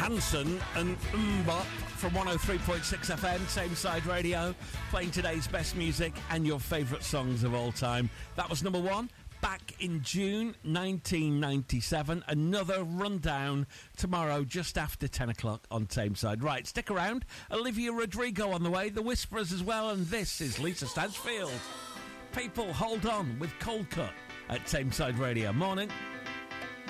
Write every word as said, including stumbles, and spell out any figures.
Hanson and Mbop from one oh three point six F M, Same Side Radio, playing today's best music and your favourite songs of all time. That was number one, back in June nineteen ninety-seven. Another rundown tomorrow just after ten o'clock on Same Side. Right, stick around. Olivia Rodrigo on the way, The Whisperers as well, and this is Lisa Stansfield. People, hold on with Cold Cut at Same Side Radio. Morning.